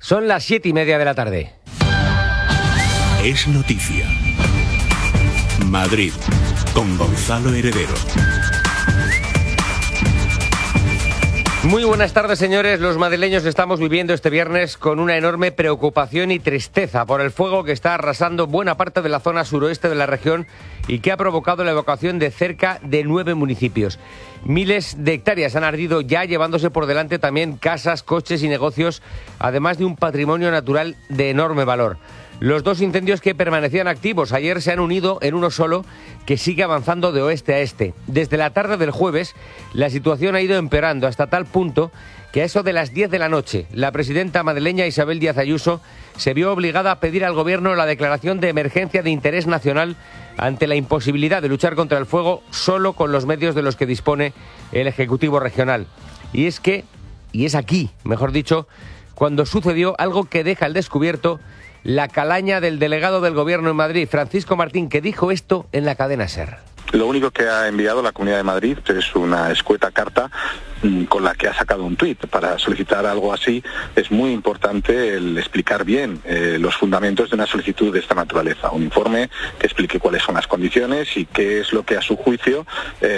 Son las 7:30 de la tarde. Es noticia. Madrid, con Gonzalo Heredero. Muy buenas tardes, señores. Los madrileños estamos viviendo este viernes con una enorme preocupación y tristeza por el fuego que está arrasando buena parte de la zona suroeste de la región y que ha provocado la evacuación de cerca de 9 municipios. Miles de hectáreas han ardido ya, llevándose por delante también casas, coches y negocios, además de un patrimonio natural de enorme valor. Los dos incendios que permanecían activos ayer se han unido en uno solo que sigue avanzando de oeste a este. Desde la tarde del jueves, la situación ha ido empeorando hasta tal punto que a eso de las 10 de la noche, la presidenta madrileña Isabel Díaz Ayuso se vio obligada a pedir al Gobierno la declaración de emergencia de interés nacional ante la imposibilidad de luchar contra el fuego solo con los medios de los que dispone el Ejecutivo regional. Y es aquí, mejor dicho, cuando sucedió algo que deja al descubierto la calaña del delegado del Gobierno en Madrid, Francisco Martín, que dijo esto en la cadena SER. Lo único que ha enviado la Comunidad de Madrid es una escueta carta con la que ha sacado un tuit. Para solicitar algo así es muy importante el explicar bien los fundamentos de una solicitud de esta naturaleza. Un informe que explique cuáles son las condiciones y qué es lo que a su juicio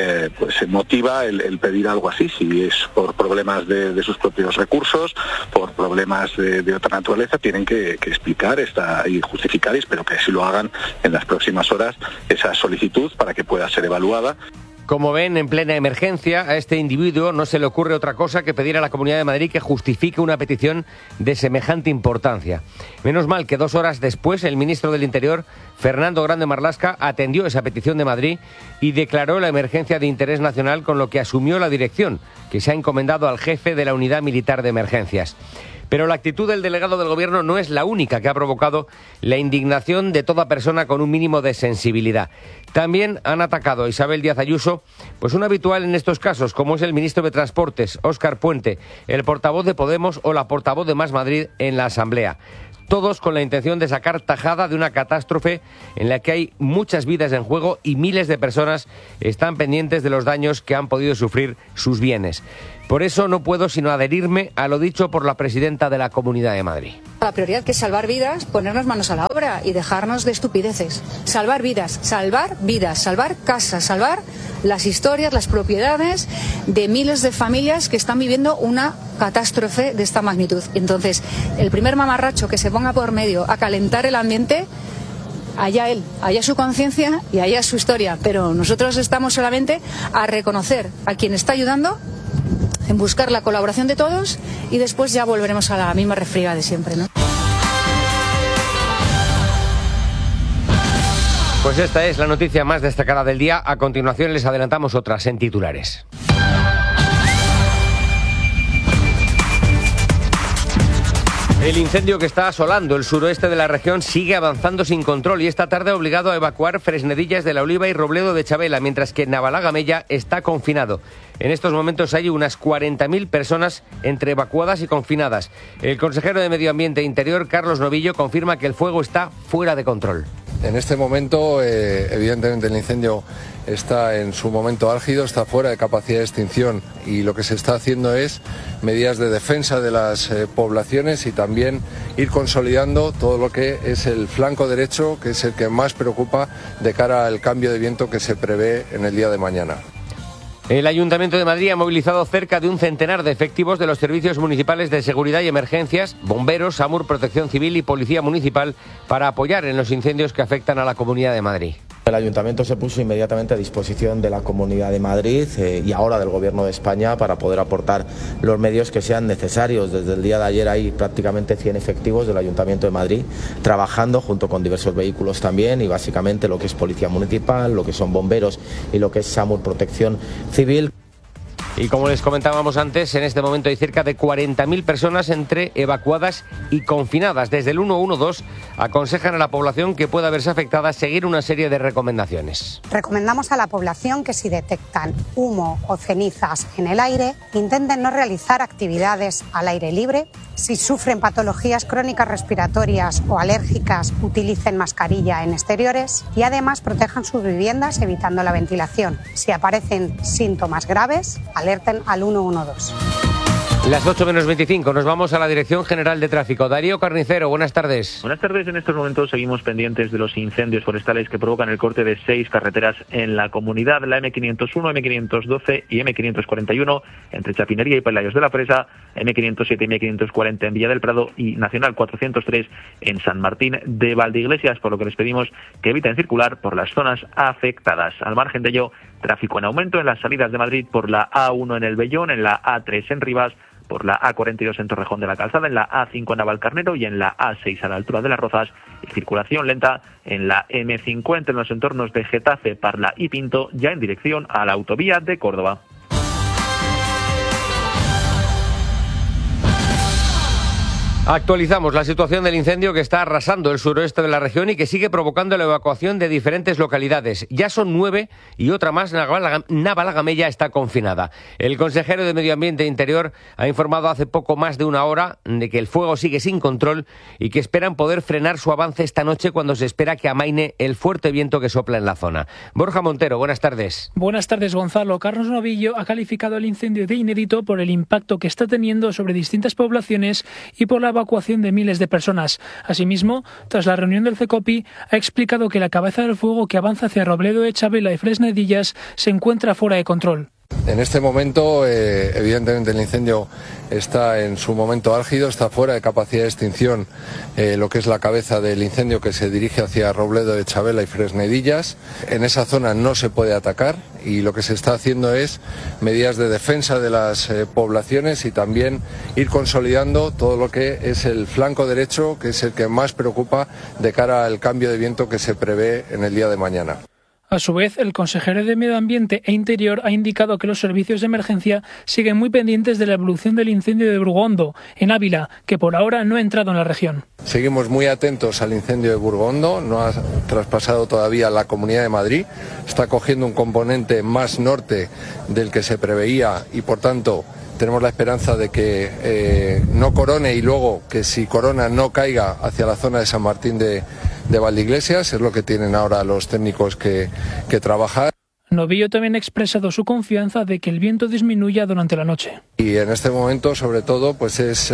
pues motiva el pedir algo así. Si es por problemas de sus propios recursos, por problemas de otra naturaleza, tienen que explicar y justificar, y espero que así lo hagan en las próximas horas, esa solicitud para que pueda ser evaluada. Como ven, en plena emergencia, a este individuo no se le ocurre otra cosa que pedir a la Comunidad de Madrid que justifique una petición de semejante importancia. Menos mal que 2 horas después el ministro del Interior, Fernando Grande Marlaska, atendió esa petición de Madrid y declaró la emergencia de interés nacional, con lo que asumió la dirección, que se ha encomendado al jefe de la Unidad Militar de Emergencias. Pero la actitud del delegado del Gobierno no es la única que ha provocado la indignación de toda persona con un mínimo de sensibilidad. También han atacado a Isabel Díaz Ayuso, pues un habitual en estos casos, como es el ministro de Transportes, Óscar Puente, el portavoz de Podemos o la portavoz de Más Madrid en la Asamblea. Todos con la intención de sacar tajada de una catástrofe en la que hay muchas vidas en juego y miles de personas están pendientes de los daños que han podido sufrir sus bienes. Por eso no puedo sino adherirme a lo dicho por la presidenta de la Comunidad de Madrid. La prioridad, que es salvar vidas, ponernos manos a la obra y dejarnos de estupideces. Salvar vidas, salvar casas, salvar las historias, las propiedades de miles de familias que están viviendo una catástrofe de esta magnitud. Entonces, el primer mamarracho que se ponga por medio a calentar el ambiente, allá él, allá su conciencia y allá su historia. Pero nosotros estamos solamente a reconocer a quien está ayudando, en buscar la colaboración de todos, y después ya volveremos a la misma refriega de siempre, ¿no? Pues esta es la noticia más destacada del día. A continuación les adelantamos otras en titulares. El incendio que está asolando el suroeste de la región sigue avanzando sin control y esta tarde ha obligado a evacuar Fresnedillas de la Oliva y Robledo de Chabela, mientras que Navalagamella está confinado. En estos momentos hay unas 40.000 personas entre evacuadas y confinadas. El consejero de Medio Ambiente e Interior, Carlos Novillo, confirma que el fuego está fuera de control. En este momento, evidentemente, el incendio está en su momento álgido, está fuera de capacidad de extinción, y lo que se está haciendo es medidas de defensa de las poblaciones y también ir consolidando todo lo que es el flanco derecho, que es el que más preocupa de cara al cambio de viento que se prevé en el día de mañana. El Ayuntamiento de Madrid ha movilizado cerca de un centenar de efectivos de los servicios municipales de seguridad y emergencias, bomberos, SAMUR, Protección Civil y Policía Municipal para apoyar en los incendios que afectan a la Comunidad de Madrid. El Ayuntamiento se puso inmediatamente a disposición de la Comunidad de Madrid y ahora del Gobierno de España para poder aportar los medios que sean necesarios. Desde el día de ayer hay prácticamente 100 efectivos del Ayuntamiento de Madrid trabajando junto con diversos vehículos también, y básicamente lo que es Policía Municipal, lo que son bomberos y lo que es SAMUR, Protección Civil. Y como les comentábamos antes, en este momento hay cerca de 40.000 personas entre evacuadas y confinadas. Desde el 112 aconsejan a la población que pueda verse afectada seguir una serie de recomendaciones. Recomendamos a la población que si detectan humo o cenizas en el aire, intenten no realizar actividades al aire libre. Si sufren patologías crónicas respiratorias o alérgicas, utilicen mascarilla en exteriores y además protejan sus viviendas evitando la ventilación. Si aparecen síntomas graves, alerten al 112. Las 8:25, nos vamos a la Dirección General de Tráfico. Darío Carnicero, buenas tardes. Buenas tardes, en estos momentos seguimos pendientes de los incendios forestales que provocan el corte de 6 carreteras en la comunidad, la M501, M512 y M541 entre Chapinería y Pelayos de la Presa, M507 y M540 en Villa del Prado y Nacional 403 en San Martín de Valdeiglesias, por lo que les pedimos que eviten circular por las zonas afectadas. Al margen de ello, tráfico en aumento en las salidas de Madrid por la A1 en El Vellón, en la A3 en Rivas, por la A42 en Torrejón de la Calzada, en la A5 en Navalcarnero y en la A6 a la altura de Las Rozas, y circulación lenta en la M50 en los entornos de Getafe, Parla y Pinto, ya en dirección a la autovía de Córdoba. Actualizamos la situación del incendio que está arrasando el suroeste de la región y que sigue provocando la evacuación de diferentes localidades. Ya son 9 y otra más, Navalagamella, está confinada. El consejero de Medio Ambiente e Interior ha informado hace poco más de una hora de que el fuego sigue sin control y que esperan poder frenar su avance esta noche cuando se espera que amaine el fuerte viento que sopla en la zona. Borja Montero, buenas tardes. Buenas tardes, Gonzalo. Carlos Novillo ha calificado el incendio de inédito por el impacto que está teniendo sobre distintas poblaciones y por la evacuación de miles de personas. Asimismo, tras la reunión del CECOPI, ha explicado que la cabeza del fuego que avanza hacia Robledo de Chabela y Fresnedillas se encuentra fuera de control. En este momento, evidentemente, el incendio está en su momento álgido, está fuera de capacidad de extinción lo que es la cabeza del incendio que se dirige hacia Robledo de Chabela y Fresnedillas. En esa zona no se puede atacar y lo que se está haciendo es medidas de defensa de las poblaciones y también ir consolidando todo lo que es el flanco derecho, que es el que más preocupa de cara al cambio de viento que se prevé en el día de mañana. A su vez, el consejero de Medio Ambiente e Interior ha indicado que los servicios de emergencia siguen muy pendientes de la evolución del incendio de Burgondo, en Ávila, que por ahora no ha entrado en la región. Seguimos muy atentos al incendio de Burgondo, no ha traspasado todavía la Comunidad de Madrid, está cogiendo un componente más norte del que se preveía y, por tanto, tenemos la esperanza de que no corone y luego que si corona no caiga hacia la zona de San Martín de Valdeiglesias, es lo que tienen ahora los técnicos que trabajar. Novillo también ha expresado su confianza de que el viento disminuya durante la noche. Y en este momento, sobre todo, pues es,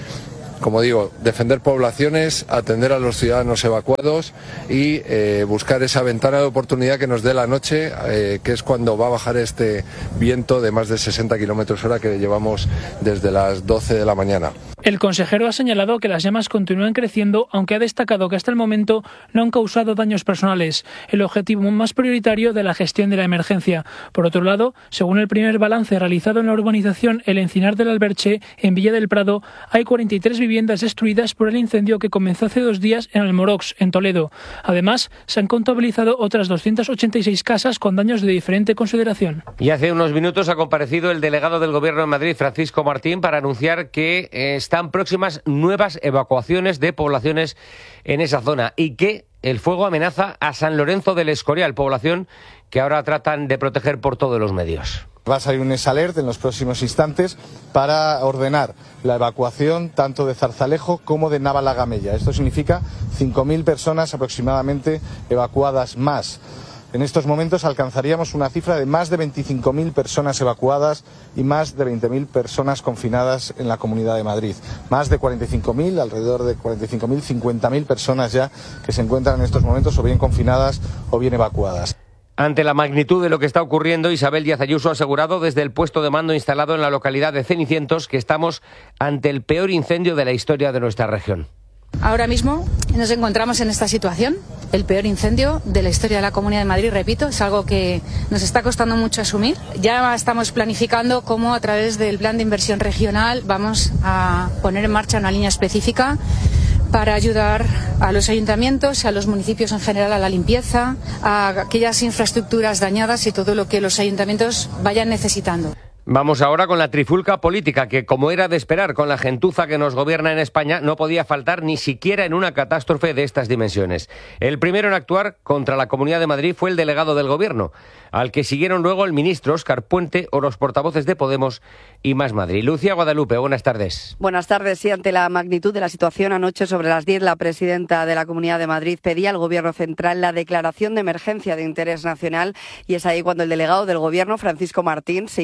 como digo, defender poblaciones, atender a los ciudadanos evacuados y buscar esa ventana de oportunidad que nos dé la noche, que es cuando va a bajar este viento de más de 60 km/h que llevamos desde las 12 de la mañana. El consejero ha señalado que las llamas continúan creciendo, aunque ha destacado que hasta el momento no han causado daños personales, el objetivo más prioritario de la gestión de la emergencia. Por otro lado, según el primer balance realizado en la urbanización El Encinar del Alberche, en Villa del Prado, hay 43 viviendas destruidas por el incendio que comenzó hace 2 días en Almorox, en Toledo. Además, se han contabilizado otras 286 casas con daños de diferente consideración. Y hace unos minutos ha comparecido el delegado del Gobierno de Madrid, Francisco Martín, para anunciar que están próximas nuevas evacuaciones de poblaciones en esa zona y que el fuego amenaza a San Lorenzo del Escorial, población que ahora tratan de proteger por todos los medios. Va a salir un alert en los próximos instantes para ordenar la evacuación tanto de Zarzalejo como de Navalagamella. Esto significa 5.000 personas aproximadamente evacuadas más. En estos momentos alcanzaríamos una cifra de más de 25.000 personas evacuadas y más de 20.000 personas confinadas en la Comunidad de Madrid. Más de 45.000, alrededor de 45.000, 50.000 personas ya que se encuentran en estos momentos o bien confinadas o bien evacuadas. Ante la magnitud de lo que está ocurriendo, Isabel Díaz Ayuso ha asegurado desde el puesto de mando instalado en la localidad de Cenicientos que estamos ante el peor incendio de la historia de nuestra región. Ahora mismo nos encontramos en esta situación, el peor incendio de la historia de la Comunidad de Madrid, repito, es algo que nos está costando mucho asumir. Ya estamos planificando cómo a través del plan de inversión regional vamos a poner en marcha una línea específica para ayudar a los ayuntamientos y a los municipios en general a la limpieza, a aquellas infraestructuras dañadas y todo lo que los ayuntamientos vayan necesitando. Vamos ahora con la trifulca política que, como era de esperar con la gentuza que nos gobierna en España, no podía faltar ni siquiera en una catástrofe de estas dimensiones. El primero en actuar contra la Comunidad de Madrid fue el delegado del Gobierno, al que siguieron luego el ministro Óscar Puente o los portavoces de Podemos y Más Madrid. Lucía Guadalupe, buenas tardes. Buenas tardes. Sí, ante la magnitud de la situación anoche sobre las 10, la presidenta de la Comunidad de Madrid pedía al Gobierno central la declaración de emergencia de interés nacional y es ahí cuando el delegado del Gobierno, Francisco Martín, se iba a la cadena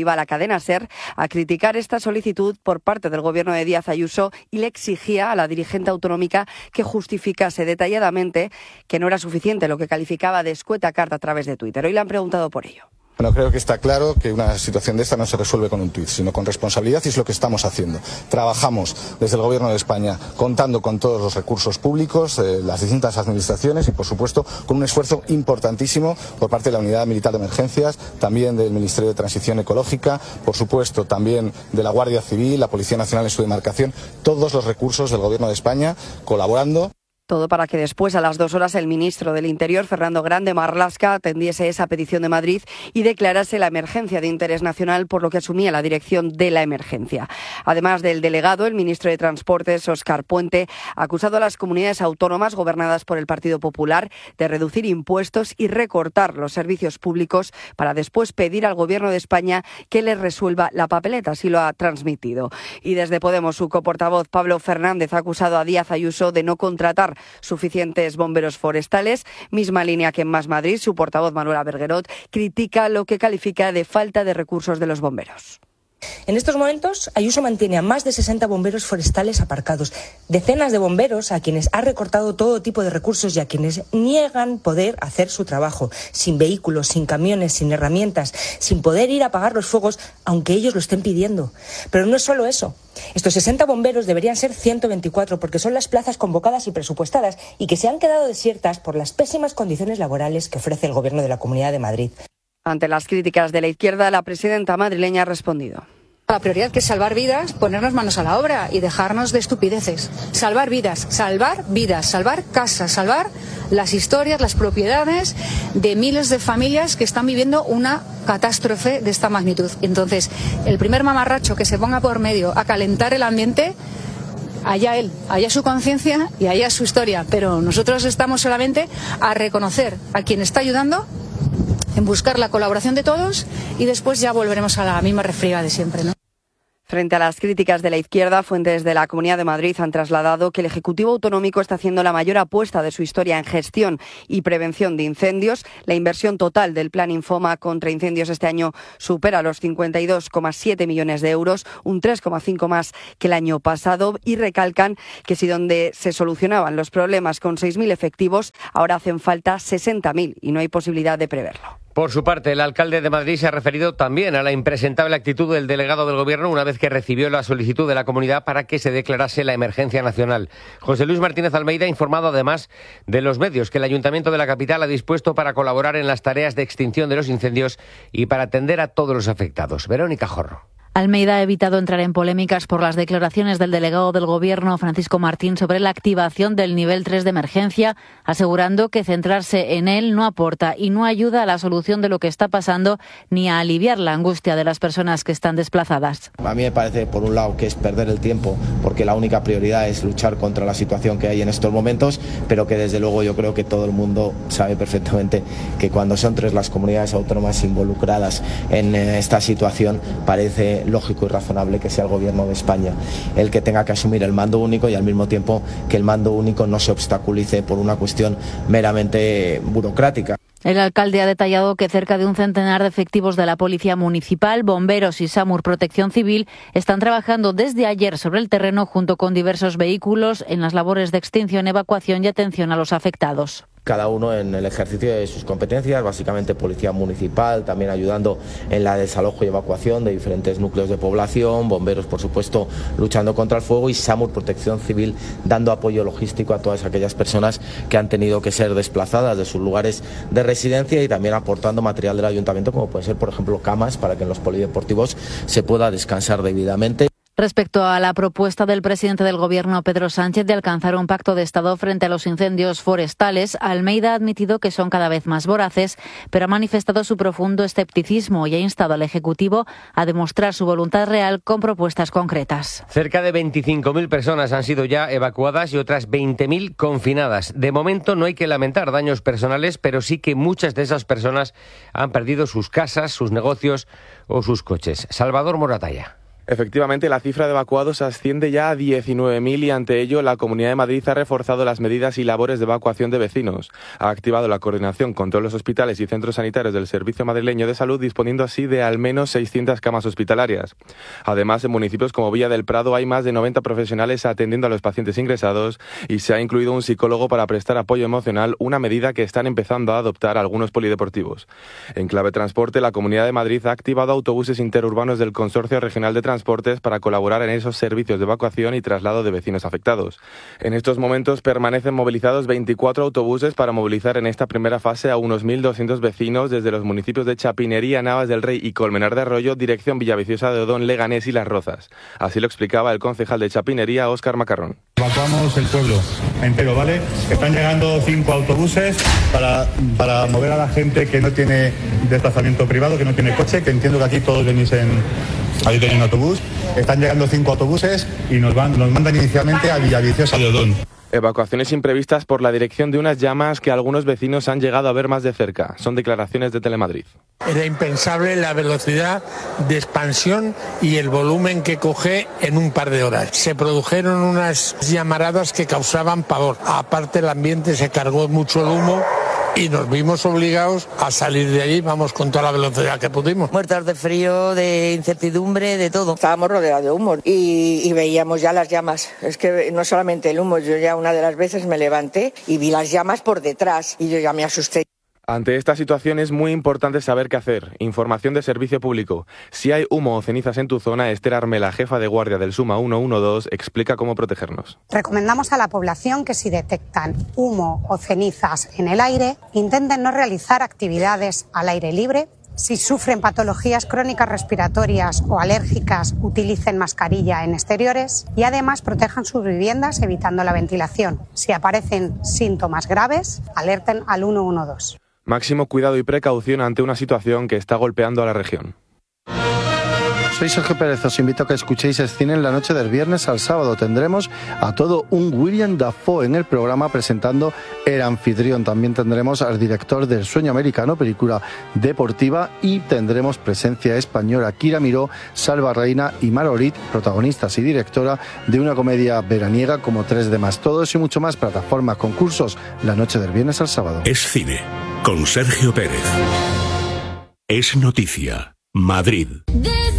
cadena SER a criticar esta solicitud por parte del gobierno de Díaz Ayuso y le exigía a la dirigente autonómica que justificase detalladamente que no era suficiente lo que calificaba de escueta carta a través de Twitter. Hoy le han preguntado por ello. Bueno, creo que está claro que una situación de esta no se resuelve con un tuit, sino con responsabilidad, y es lo que estamos haciendo. Trabajamos desde el Gobierno de España contando con todos los recursos públicos, las distintas administraciones y, por supuesto, con un esfuerzo importantísimo por parte de la Unidad Militar de Emergencias, también del Ministerio de Transición Ecológica, por supuesto, también de la Guardia Civil, la Policía Nacional en su demarcación, todos los recursos del Gobierno de España colaborando. Todo para que después, a las 2 horas, el ministro del Interior, Fernando Grande Marlaska, atendiese esa petición de Madrid y declarase la emergencia de interés nacional, por lo que asumía la dirección de la emergencia. Además del delegado, el ministro de Transportes, Óscar Puente, ha acusado a las comunidades autónomas gobernadas por el Partido Popular de reducir impuestos y recortar los servicios públicos para después pedir al Gobierno de España que les resuelva la papeleta. Así lo ha transmitido. Y desde Podemos, su coportavoz Pablo Fernández ha acusado a Díaz Ayuso de no contratar suficientes bomberos forestales. Misma línea que en Más Madrid, su portavoz Manuela Berguerot critica lo que califica de falta de recursos de los bomberos. En estos momentos, Ayuso mantiene a más de 60 bomberos forestales aparcados, decenas de bomberos a quienes ha recortado todo tipo de recursos y a quienes niegan poder hacer su trabajo, sin vehículos, sin camiones, sin herramientas, sin poder ir a apagar los fuegos, aunque ellos lo estén pidiendo. Pero no es solo eso. Estos 60 bomberos deberían ser 124 porque son las plazas convocadas y presupuestadas y que se han quedado desiertas por las pésimas condiciones laborales que ofrece el Gobierno de la Comunidad de Madrid. Ante las críticas de la izquierda, la presidenta madrileña ha respondido. La prioridad que es salvar vidas, ponernos manos a la obra y dejarnos de estupideces. Salvar vidas, salvar casas, salvar las historias, las propiedades de miles de familias que están viviendo una catástrofe de esta magnitud. Entonces, el primer mamarracho que se ponga por medio a calentar el ambiente, allá él, allá su conciencia y allá su historia. Pero nosotros estamos solamente a reconocer a quien está ayudando, en buscar la colaboración de todos y después ya volveremos a la misma refriega de siempre, ¿no? Frente a las críticas de la izquierda, fuentes de la Comunidad de Madrid han trasladado que el Ejecutivo Autonómico está haciendo la mayor apuesta de su historia en gestión y prevención de incendios. La inversión total del Plan Infoma contra incendios este año supera los 52,7 millones de euros, un 3,5 más que el año pasado, y recalcan que si donde se solucionaban los problemas con 6.000 efectivos, ahora hacen falta 60.000 y no hay posibilidad de preverlo. Por su parte, el alcalde de Madrid se ha referido también a la impresentable actitud del delegado del Gobierno una vez que recibió la solicitud de la comunidad para que se declarase la emergencia nacional. José Luis Martínez Almeida ha informado además de los medios que el Ayuntamiento de la capital ha dispuesto para colaborar en las tareas de extinción de los incendios y para atender a todos los afectados. Verónica Jorro. Almeida ha evitado entrar en polémicas por las declaraciones del delegado del Gobierno, Francisco Martín, sobre la activación del nivel 3 de emergencia, asegurando que centrarse en él no aporta y no ayuda a la solución de lo que está pasando ni a aliviar la angustia de las personas que están desplazadas. A mí me parece, por un lado, que es perder el tiempo, porque la única prioridad es luchar contra la situación que hay en estos momentos, pero que desde luego yo creo que todo el mundo sabe perfectamente que cuando son 3 las comunidades autónomas involucradas en esta situación, parece lógico y razonable que sea el Gobierno de España el que tenga que asumir el mando único y al mismo tiempo que el mando único no se obstaculice por una cuestión meramente burocrática. El alcalde ha detallado que cerca de un centenar de efectivos de la Policía Municipal, bomberos y SAMUR Protección Civil están trabajando desde ayer sobre el terreno junto con diversos vehículos en las labores de extinción, evacuación y atención a los afectados. Cada uno en el ejercicio de sus competencias, básicamente Policía Municipal, también ayudando en la desalojo y evacuación de diferentes núcleos de población, bomberos, por supuesto, luchando contra el fuego y SAMUR Protección Civil dando apoyo logístico a todas aquellas personas que han tenido que ser desplazadas de sus lugares de residencia y también aportando material del Ayuntamiento, como puede ser, por ejemplo, camas para que en los polideportivos se pueda descansar debidamente. Respecto a la propuesta del presidente del Gobierno, Pedro Sánchez, de alcanzar un pacto de Estado frente a los incendios forestales, Almeida ha admitido que son cada vez más voraces, pero ha manifestado su profundo escepticismo y ha instado al Ejecutivo a demostrar su voluntad real con propuestas concretas. Cerca de 25.000 personas han sido ya evacuadas y otras 20.000 confinadas. De momento no hay que lamentar daños personales, pero sí que muchas de esas personas han perdido sus casas, sus negocios o sus coches. Salvador Moratalla. Efectivamente, la cifra de evacuados asciende ya a 19.000 y ante ello la Comunidad de Madrid ha reforzado las medidas y labores de evacuación de vecinos. Ha activado la coordinación con todos los hospitales y centros sanitarios del Servicio Madrileño de Salud, disponiendo así de al menos 600 camas hospitalarias. Además, en municipios como Villa del Prado hay más de 90 profesionales atendiendo a los pacientes ingresados y se ha incluido un psicólogo para prestar apoyo emocional, una medida que están empezando a adoptar algunos polideportivos. En clave transporte, la Comunidad de Madrid ha activado autobuses interurbanos del Consorcio Regional de Transportes para colaborar en esos servicios de evacuación y traslado de vecinos afectados. En estos momentos permanecen movilizados 24 autobuses para movilizar en esta primera fase a unos 1.200 vecinos desde los municipios de Chapinería, Navas del Rey y Colmenar de Arroyo, dirección Villaviciosa de Odón, Leganés y Las Rozas. Así lo explicaba el concejal de Chapinería, Óscar Macarrón. Evacuamos el pueblo entero, ¿vale? Están llegando 5 autobuses para mover a la gente que no tiene desplazamiento privado, que no tiene coche, que entiendo que aquí todos venís ahí tenéis un autobús. Están llegando 5 autobuses y nos mandan inicialmente a Villaviciosa de Odón. Evacuaciones imprevistas por la dirección de unas llamas que algunos vecinos han llegado a ver más de cerca. Son declaraciones de Telemadrid. Era impensable la velocidad de expansión y el volumen que coge en un par de horas. Se produjeron unas llamaradas que causaban pavor. Aparte, el ambiente se cargó mucho el humo y nos vimos obligados a salir de allí, vamos, con toda la velocidad que pudimos. Muertas de frío, de incertidumbre, de todo. Estábamos rodeados de humo y veíamos ya las llamas. Es que no solamente el humo, yo ya una de las veces me levanté y vi las llamas por detrás y yo ya me asusté. Ante esta situación es muy importante saber qué hacer. Información de servicio público. Si hay humo o cenizas en tu zona, Esther Armela, jefa de guardia del Suma 112, explica cómo protegernos. Recomendamos a la población que si detectan humo o cenizas en el aire, intenten no realizar actividades al aire libre. Si sufren patologías crónicas respiratorias o alérgicas, utilicen mascarilla en exteriores y además protejan sus viviendas evitando la ventilación. Si aparecen síntomas graves, alerten al 112. Máximo cuidado y precaución ante una situación que está golpeando a la región. Soy Sergio Pérez, os invito a que escuchéis El Cine en la noche del viernes al sábado. Tendremos a todo un William Dafoe en el programa presentando El Anfitrión. También tendremos al director del Sueño Americano, película deportiva, y tendremos presencia española. Kira Miró, Salva Reina y Marolit, protagonistas y directora de una comedia veraniega como 3 de más. Todo eso y mucho más, plataformas, concursos, la noche del viernes al sábado. Es Cine, con Sergio Pérez. Es Noticia, Madrid.